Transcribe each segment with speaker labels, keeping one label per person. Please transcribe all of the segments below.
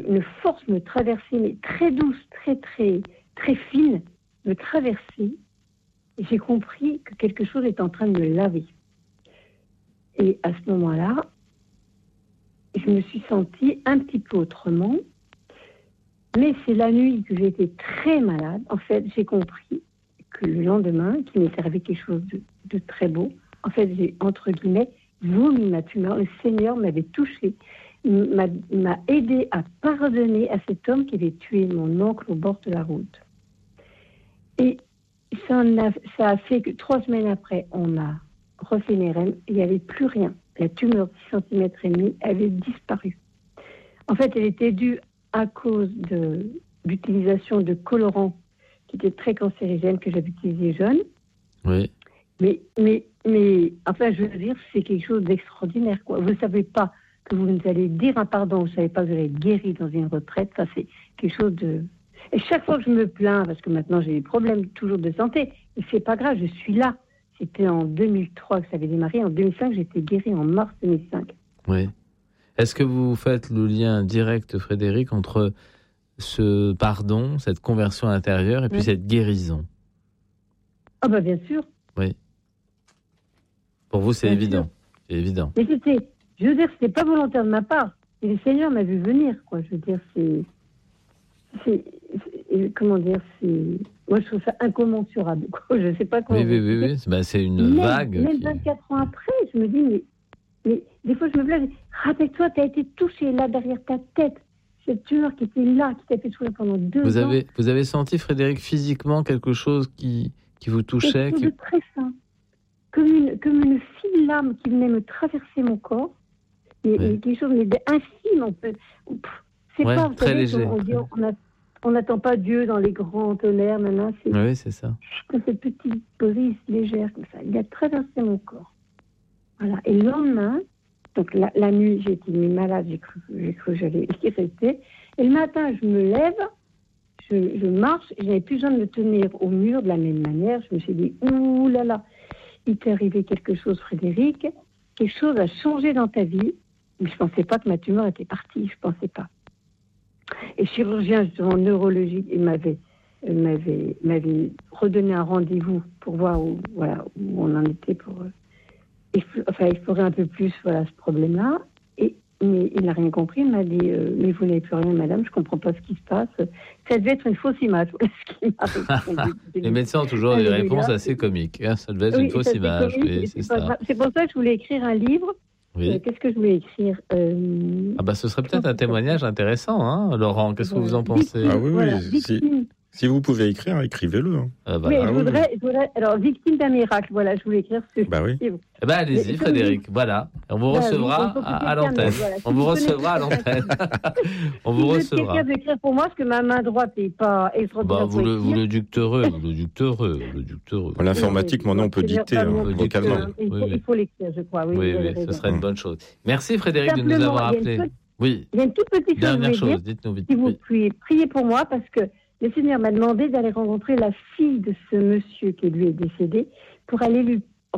Speaker 1: une force me traversait, mais très douce, très, très, très fine, me traversait. Et j'ai compris que quelque chose est en train de me laver. Et à ce moment-là, je me suis sentie un petit peu autrement. Mais c'est la nuit que j'ai été très malade. En fait, j'ai compris que le lendemain, qu'il m'est arrivé quelque chose de très beau. En fait, j'ai, entre guillemets, vomi ma tumeur. Le Seigneur m'avait touché, m'a aidé à pardonner à cet homme qui avait tué mon oncle au bord de la route. Et ça a fait que 3 semaines après, on a refait les REM. Il n'y avait plus rien. La tumeur de 6,5 cm avait disparu. En fait, elle était due à cause de l'utilisation de colorants qui étaient très cancérigènes que j'avais utilisés jeune.
Speaker 2: Oui.
Speaker 1: Mais, enfin, je veux dire, c'est quelque chose d'extraordinaire, quoi. Vous ne savez pas que vous allez dire un pardon, vous ne savez pas que vous allez être guéri dans une retraite, ça c'est quelque chose de... Et chaque fois que je me plains, parce que maintenant j'ai des problèmes toujours de santé, mais c'est pas grave, je suis là. C'était en 2003 que ça avait démarré, en 2005 j'étais guérie en mars 2005.
Speaker 2: Oui. Est-ce que vous faites le lien direct, Frédéric, entre ce pardon, cette conversion intérieure et puis cette guérison?
Speaker 1: Ah bah bien sûr.
Speaker 2: Oui. Pour vous, c'est
Speaker 1: bien
Speaker 2: évident.
Speaker 1: Sûr.
Speaker 2: C'est évident.
Speaker 1: Mais je veux dire, c'était pas volontaire de ma part. Et le Seigneur m'a vu venir, quoi. Je veux dire, comment dire, moi je trouve ça incommensurable, quoi. Je sais pas comment.
Speaker 2: Oui. C'est une vague.
Speaker 1: Même 24 ans après, je me dis, mais des fois je me blague. Rappelle-toi, tu as été touché là derrière ta tête. Cette tumeur qui était là, qui t'a fait souffrir pendant 2 ans.
Speaker 2: Vous avez senti, Frédéric, physiquement quelque chose qui vous touchait?
Speaker 1: Quelque chose de très fin. Comme une fine lame qui venait me traverser mon corps. Et quelque chose d'infime, en fait. C'est pas
Speaker 2: très léger.
Speaker 1: On n'attend pas Dieu dans les grands tonnerres, maintenant.
Speaker 2: Oui, c'est ça.
Speaker 1: Cette petite brise légère, comme ça. Il a traversé mon corps. Voilà. Et le lendemain, donc la nuit, j'ai été malade, j'ai cru que j'allais y rester. Et le matin, je me lève, je marche, et j'avais plus besoin de me tenir au mur de la même manière. Je me suis dit, ouh là là, il t'est arrivé quelque chose, Frédéric. Quelque chose a changé dans ta vie. Mais je ne pensais pas que ma tumeur était partie, je ne pensais pas. Et le chirurgien, justement, neurologique, il m'avait redonné un rendez-vous pour voir où on en était pour explorer un peu plus ce problème-là. Mais il n'a rien compris, il m'a dit mais vous n'avez plus rien, madame, je ne comprends pas ce qui se passe. Ça devait être une fausse image.
Speaker 2: Les médecins ont toujours des réponses assez comiques. Ça devait être une fausse image.
Speaker 1: C'est pour ça que je voulais écrire un livre.
Speaker 2: Oui.
Speaker 1: Qu'est-ce que je voulais écrire
Speaker 2: ce serait peut-être un témoignage intéressant, hein, Laurent. Qu'est-ce que vous en pensez?
Speaker 3: Ah oui. Si vous pouvez écrire, écrivez-le. Hein.
Speaker 1: Mais je voudrais, alors, victime d'un miracle, voilà, je voulais écrire ce livre.
Speaker 2: Allez-y, Frédéric, voilà. On vous recevra à l'antenne. On vous recevra à l'antenne. On vous recevra.
Speaker 1: Quelqu'un d'écrire pour moi, parce que ma main droite n'est pas extraordinaire.
Speaker 2: Vous le dicterez.
Speaker 3: L'informatique, maintenant, on peut dicter vocalement.
Speaker 1: Il faut l'écrire, je crois.
Speaker 2: Oui, ce serait une bonne chose. Merci, Frédéric, de nous avoir appelés.
Speaker 1: Il y a une toute petite
Speaker 2: chose, dites-nous vite.
Speaker 1: Si vous pouvez prier pour moi, parce que le Seigneur m'a demandé d'aller rencontrer la fille de ce monsieur qui lui est décédé pour aller lui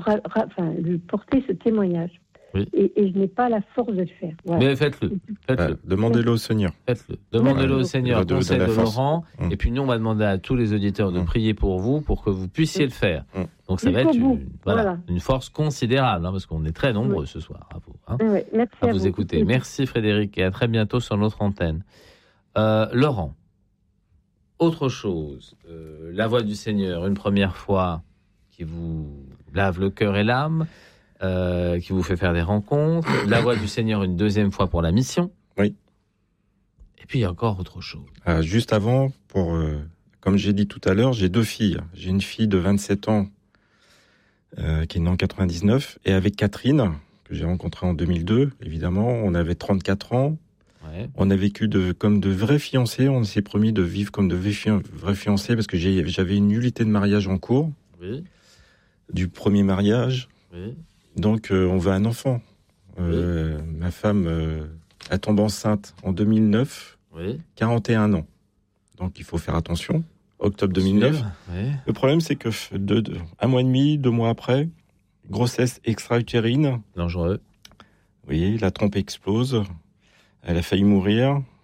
Speaker 1: porter ce témoignage.
Speaker 2: Oui.
Speaker 1: Et je n'ai pas la force de le faire. Voilà.
Speaker 2: Mais faites-le.
Speaker 3: Demandez-le au Seigneur.
Speaker 2: Demandez-le au Seigneur, conseil de Laurent. Et puis nous, on va demander à tous les auditeurs de prier pour vous, pour que vous puissiez le faire. Donc ça va être une force considérable, parce qu'on est très nombreux ce soir
Speaker 1: merci
Speaker 2: à vous écouter. Merci Frédéric, et à très bientôt sur notre antenne. Laurent, autre chose, la voix du Seigneur, une première fois, qui vous lave le cœur et l'âme, qui vous fait faire des rencontres, la voix du Seigneur une deuxième fois pour la mission.
Speaker 3: Oui.
Speaker 2: Et puis il y a encore autre chose.
Speaker 3: Juste avant, comme j'ai dit tout à l'heure, j'ai 2 filles. J'ai une fille de 27 ans qui est née en 99, et avec Catherine, que j'ai rencontrée en 2002, évidemment, on avait 34 ans. Ouais. On a vécu comme de vrais fiancés. On s'est promis de vivre comme de vrais fiancés parce que j'avais une nullité de mariage en cours.
Speaker 2: Oui.
Speaker 3: Du premier mariage.
Speaker 2: Oui.
Speaker 3: Donc, on veut un enfant. Ma femme, elle tombe enceinte en 2009.
Speaker 2: Oui.
Speaker 3: 41 ans. Donc, il faut faire attention. Octobre 2009.
Speaker 2: Oui.
Speaker 3: Le problème, c'est que 1 mois et demi, 2 mois après, grossesse extra-utérine.
Speaker 2: Dangereux.
Speaker 3: Oui, la trompe explose. Elle a failli mourir.